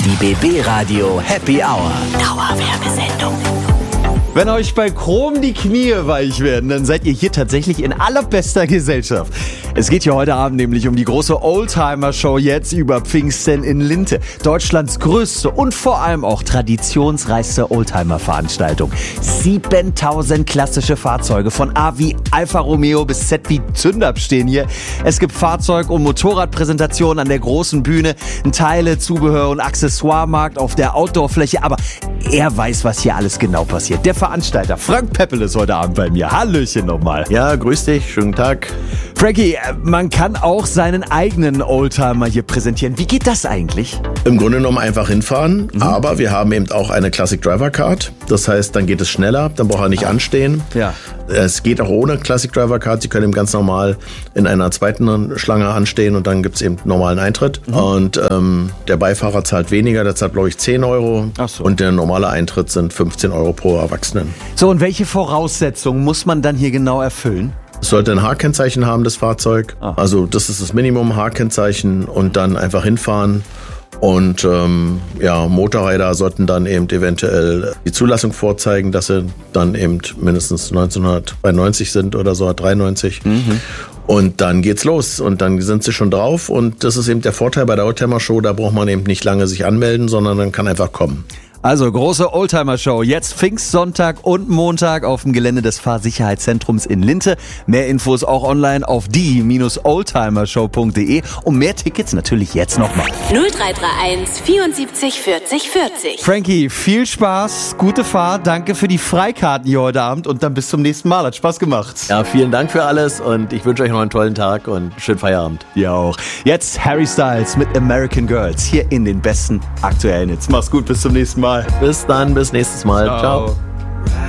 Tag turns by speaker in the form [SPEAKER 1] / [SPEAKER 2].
[SPEAKER 1] Die BB Radio Happy Hour.
[SPEAKER 2] Dauerwerbesendung.
[SPEAKER 3] Wenn euch bei Chrom die Knie weich werden, dann seid ihr hier tatsächlich in allerbester Gesellschaft. Es geht hier heute Abend nämlich um die große Oldtimer-Show jetzt über Pfingsten in Linte. Deutschlands größte und vor allem auch traditionsreichste Oldtimer-Veranstaltung. 7000 klassische Fahrzeuge von A wie Alfa Romeo bis Z wie Zündab stehen hier. Es gibt Fahrzeug- und Motorradpräsentationen an der großen Bühne, Teile, Zubehör und Accessoiremarkt auf der Outdoor-Fläche. Aber er weiß, was hier alles genau passiert. Der Veranstalter Frank Peppel ist heute Abend bei mir. Hallöchen nochmal.
[SPEAKER 4] Ja, grüß dich, schönen Tag.
[SPEAKER 3] Frankie, man kann auch seinen eigenen Oldtimer hier präsentieren. Wie geht das eigentlich?
[SPEAKER 4] Im Grunde genommen einfach hinfahren, aber wir haben eben auch eine Classic Driver Card. Das heißt, dann geht es schneller, dann braucht er nicht anstehen.
[SPEAKER 3] Ja.
[SPEAKER 4] Es geht auch ohne Classic Driver Card. Sie können eben ganz normal in einer zweiten Schlange anstehen und dann gibt es eben normalen Eintritt. Und der Beifahrer zahlt weniger, der zahlt glaube ich 10 Euro.
[SPEAKER 3] Ach so.
[SPEAKER 4] Und der normale Eintritt sind 15 Euro pro Erwachsenen.
[SPEAKER 3] So, und welche Voraussetzungen muss man dann hier genau erfüllen?
[SPEAKER 4] Es sollte ein H-Kennzeichen haben, das Fahrzeug. Also das ist das Minimum, H-Kennzeichen und dann einfach hinfahren. Und Motorräder sollten dann eben eventuell die Zulassung vorzeigen, dass sie dann eben mindestens 1992 sind oder so, 93. Und dann geht's los und dann sind sie schon drauf. Und das ist eben der Vorteil bei der Oldtimer-Show, da braucht man eben nicht lange sich anmelden, sondern dann kann einfach kommen.
[SPEAKER 3] Also große Oldtimer-Show, jetzt Pfingstsonntag und Montag auf dem Gelände des Fahrsicherheitszentrums in Linte. Mehr Infos auch online auf die-oldtimershow.de und mehr Tickets natürlich jetzt nochmal.
[SPEAKER 2] 0331 74 40 40.
[SPEAKER 3] Frankie, viel Spaß, gute Fahrt, danke für die Freikarten hier heute Abend und dann bis zum nächsten Mal. Hat Spaß gemacht.
[SPEAKER 5] Ja, vielen Dank für alles und ich wünsche euch noch einen tollen Tag und schönen Feierabend.
[SPEAKER 3] Ja auch. Jetzt Harry Styles mit American Girls hier in den besten aktuellen Hits. Mach's gut, bis zum nächsten Mal.
[SPEAKER 5] Bis dann, bis nächstes Mal. Ciao.